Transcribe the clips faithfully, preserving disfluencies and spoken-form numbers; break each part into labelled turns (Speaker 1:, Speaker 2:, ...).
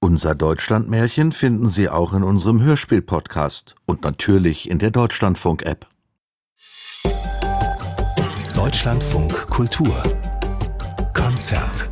Speaker 1: Unser Deutschlandmärchen finden Sie auch in unserem Hörspiel-Podcast und natürlich in der Deutschlandfunk-App.
Speaker 2: Deutschlandfunk Kultur Konzert.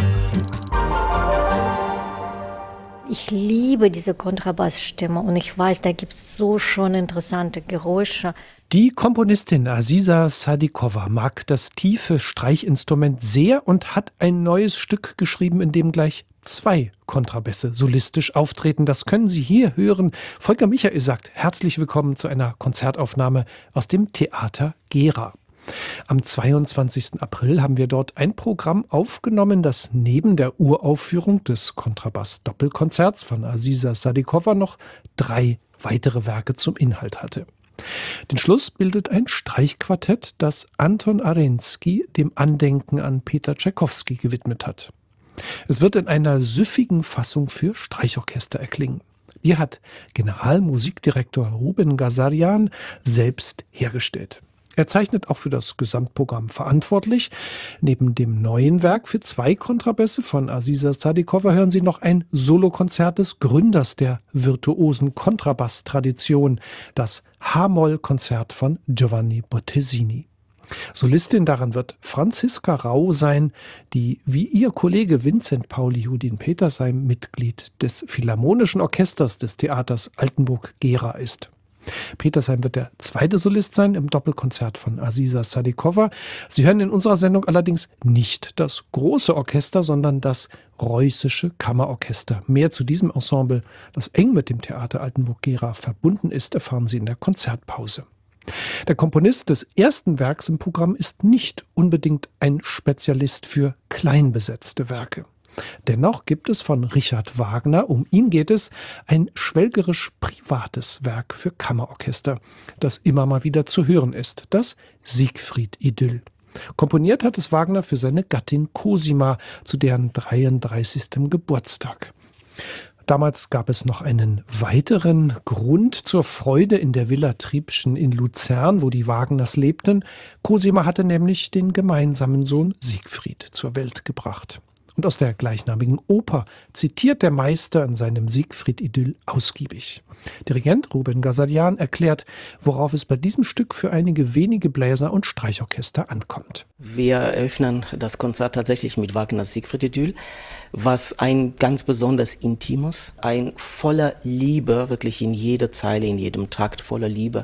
Speaker 3: Ich liebe diese Kontrabassstimme und ich weiß, da gibt es so schon interessante Geräusche.
Speaker 4: Die Komponistin Aziza Sadikova mag das tiefe Streichinstrument sehr und hat ein neues Stück geschrieben, in dem gleich zwei Kontrabässe solistisch auftreten. Das können Sie hier hören. Volker Michael sagt herzlich willkommen zu einer Konzertaufnahme aus dem Theater Gera. Am zweiundzwanzigsten April haben wir dort ein Programm aufgenommen, das neben der Uraufführung des Kontrabass-Doppelkonzerts von Aziza Sadikova noch drei weitere Werke zum Inhalt hatte. Den Schluss bildet ein Streichquartett, das Anton Arensky dem Andenken an Peter Tschaikowski gewidmet hat. Es wird in einer süffigen Fassung für Streichorchester erklingen. Die hat Generalmusikdirektor Ruben Ghazarian selbst hergestellt. Er zeichnet auch für das Gesamtprogramm verantwortlich. Neben dem neuen Werk für zwei Kontrabässe von Aziza Sadikova hören Sie noch ein Solokonzert des Gründers der virtuosen Kontrabass-Tradition, das H-Moll-Konzert von Giovanni Bottesini. Solistin daran wird Franziska Rau sein, die wie ihr Kollege Vincent Pauli-Judin Petersheim Mitglied des Philharmonischen Orchesters des Theaters Altenburg-Gera ist. Petersheim wird der zweite Solist sein im Doppelkonzert von Aziza Sadikova. Sie hören in unserer Sendung allerdings nicht das große Orchester, sondern das Reußische Kammerorchester. Mehr zu diesem Ensemble, das eng mit dem Theater Altenburg-Gera verbunden ist, erfahren Sie in der Konzertpause. Der Komponist des ersten Werks im Programm ist nicht unbedingt ein Spezialist für kleinbesetzte Werke. Dennoch gibt es von Richard Wagner, um ihn geht es, ein schwelgerisch privates Werk für Kammerorchester, das immer mal wieder zu hören ist, das Siegfried-Idyll. Komponiert hat es Wagner für seine Gattin Cosima zu deren dreiunddreißigsten Geburtstag. Damals gab es noch einen weiteren Grund zur Freude in der Villa Triebschen in Luzern, wo die Wagners lebten. Cosima hatte nämlich den gemeinsamen Sohn Siegfried zur Welt gebracht. Und aus der gleichnamigen Oper zitiert der Meister in seinem Siegfried-Idyll ausgiebig. Dirigent Ruben Ghazarian erklärt, worauf es bei diesem Stück für einige wenige Bläser und Streichorchester ankommt.
Speaker 5: Wir eröffnen das Konzert tatsächlich mit Wagners Siegfried-Idyll, was ein ganz besonders intimes, ein voller Liebe, wirklich in jeder Zeile, in jedem Takt voller Liebe,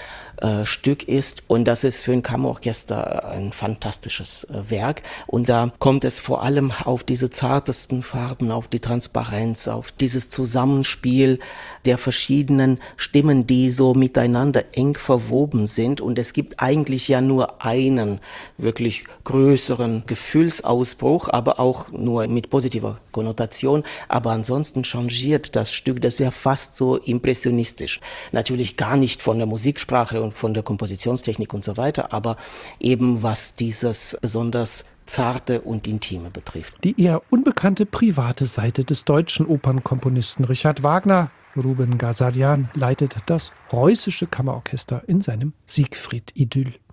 Speaker 5: Äh, Stück ist, und das ist für ein Kammerorchester ein fantastisches äh, Werk, und da kommt es vor allem auf diese zartesten Farben, auf die Transparenz, auf dieses Zusammenspiel der verschiedenen Stimmen, die so miteinander eng verwoben sind, und es gibt eigentlich ja nur einen wirklich größeren Gefühlsausbruch, aber auch nur mit positiver Konnotation, aber ansonsten changiert das Stück, das ist ja fast so impressionistisch, natürlich gar nicht von der Musiksprache und von der Kompositionstechnik und so weiter, aber eben was dieses besonders Zarte und Intime betrifft.
Speaker 4: Die eher unbekannte private Seite des deutschen Opernkomponisten Richard Wagner. Ruben Ghazarian leitet das Reußische Kammerorchester in seinem Siegfried-Idyll.